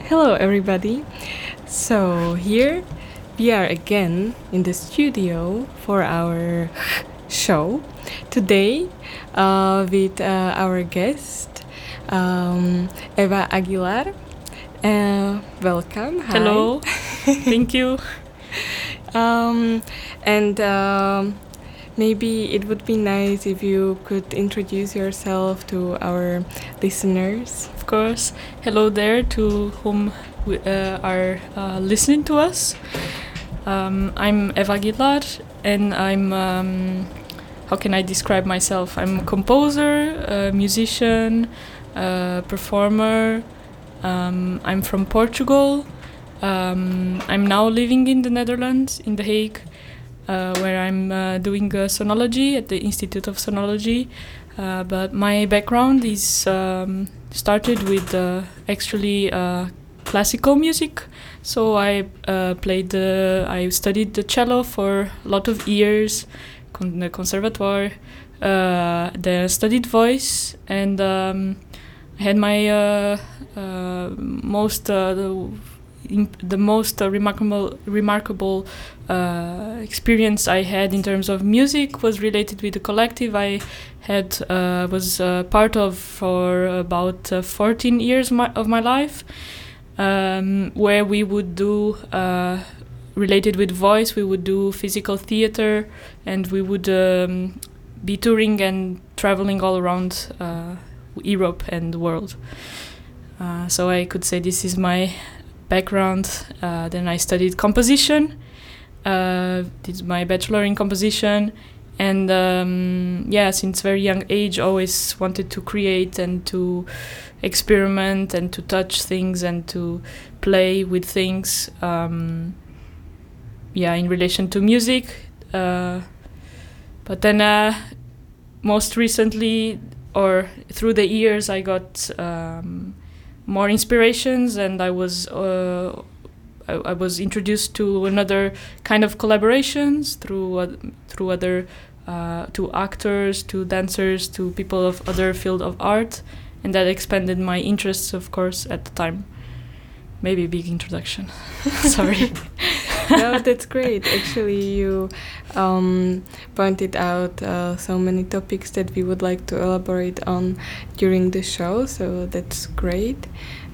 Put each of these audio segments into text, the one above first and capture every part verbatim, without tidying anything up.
Hello, everybody. So, here we are again in the studio for our show today uh, with uh, our guest, um, Eva Aguilar. Uh, welcome. Hi. Hello. Thank you. Um, and um, maybe it would be nice if you could introduce yourself to our listeners. Of course. Hello there to whom we, uh, are uh, listening to us. Um, I'm Eva Aguilar, and I'm, um, how can I describe myself? I'm a composer, a musician, a performer. Um, I'm from Portugal. Um, I'm now living in the Netherlands, in The Hague, uh, where I'm uh, doing uh, sonology at the Institute of Sonology. Uh, but my background is um, started with uh, actually uh, classical music. So I uh, played, uh, I studied the cello for a lot of years, con- the conservatoire. Uh, then I studied voice, and um, I had my uh, uh, most uh, the, the most uh, remarkable remarkable uh, experience I had in terms of music was related with the collective I had uh, was uh, part of for about uh, fourteen years my, of my life, um, where we would do uh, related with voice. We would do physical theater, and we would um, be touring and traveling all around uh, Europe and the world. Uh, so I could say this is my background. Uh, then I studied composition, uh, did my bachelor in composition, and um, yeah, since very young age, always wanted to create and to experiment and to touch things and to play with things. Um, yeah, in relation to music. Uh, but then, uh, most recently, or through the years, I got um, more inspirations, and I was uh, I, I was introduced to another kind of collaborations through uh, through other uh, to actors, to dancers, to people of other field of art, and that expanded my interests, of course, at the time. Maybe a big introduction. Sorry. No, that's great. Actually, you um, pointed out uh, so many topics that we would like to elaborate on during the show, so that's great.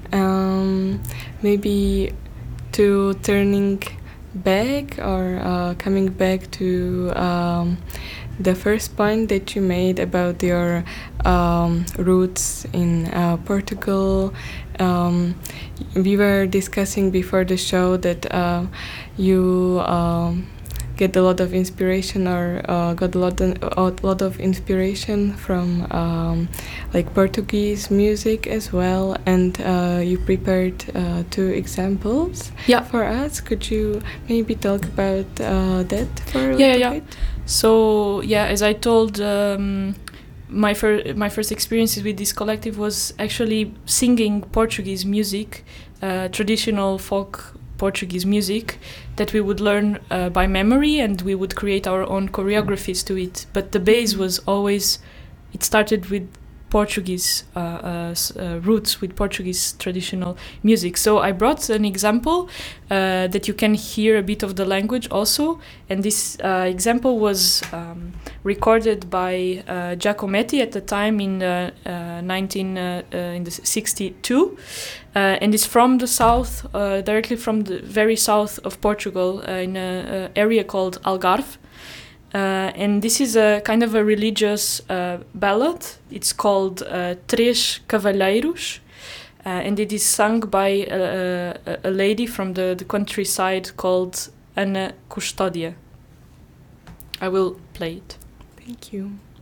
Um, maybe to turning back or uh, coming back to um, the first point that you made about your um, roots in uh, Portugal. Um, we were discussing before the show that uh, you um, get a lot of inspiration or uh, got a lot, of, a lot of inspiration from um, like Portuguese music as well, and uh, you prepared uh, two examples Yeah. for us. Could you maybe talk about uh, that for a Yeah, little yeah. bit? So yeah, as I told, um, my first my first experiences with this collective was actually singing Portuguese music, uh, traditional folk Portuguese music that we would learn uh, by memory, and we would create our own choreographies to it. But the base was always, it started with Portuguese uh, uh, uh, roots, with Portuguese traditional music. So I brought an example uh, that you can hear a bit of the language also, and this uh, example was um, recorded by uh, Giacometti at the time in uh, uh, nineteen uh, uh, in the sixty-two, uh, and it's from the south, uh, directly from the very south of Portugal, uh, in an area called Algarve. Uh, and this is a kind of a religious uh, ballad. It's called uh, Três Cavalheiros, uh, and it is sung by a, a, a lady from the, the countryside called Ana Custódia. I will play it. Thank you.